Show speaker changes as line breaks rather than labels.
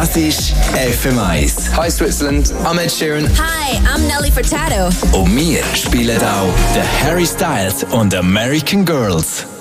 Das ist FM1.
Hi Switzerland, I'm Ed Sheeran.
Hi, I'm Nelly Furtado.
Und wir spielen auch The Harry Styles und American Girls.